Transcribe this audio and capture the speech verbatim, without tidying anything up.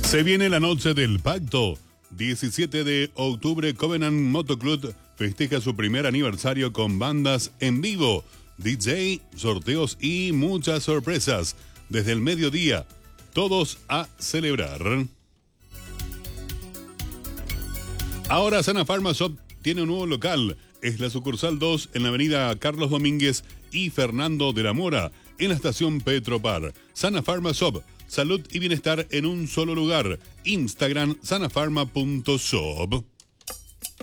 Se viene la noche del pacto. diecisiete de octubre, Covenant Motoclub festeja su primer aniversario con bandas en vivo, D J, sorteos y muchas sorpresas. Desde el mediodía, todos a celebrar. Ahora Sana Pharma Shop tiene un nuevo local. Es la sucursal dos en la avenida Carlos Domínguez y Fernando de la Mora, en la estación Petropar. Sana Pharma Shop, salud y bienestar en un solo lugar. Instagram sanafarma punto shop.